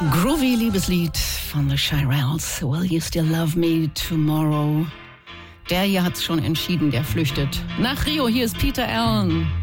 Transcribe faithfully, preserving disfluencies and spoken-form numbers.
Groovy Liebeslied von The Shirelles. Will You Still Love Me Tomorrow? Der hier hat's schon entschieden, der flüchtet nach Rio. Hier ist Peter Allen.